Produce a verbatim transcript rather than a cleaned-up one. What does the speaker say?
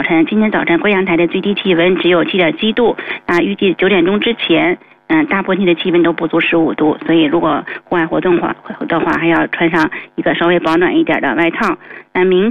晨，今天早晨贵阳台的最低气温只有七点七度，那预计九点钟之前，嗯，大部分的气温都不足十五度，所以如果户外活动的话的话，还要穿上一个稍微保暖一点的外套。那明